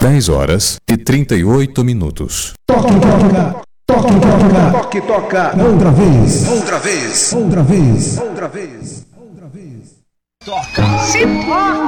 10h38. Toque, toca. Toque, toca. Toque, toca. Outra vez. Outra vez. Outra vez. Outra vez. Outra vez. Toca.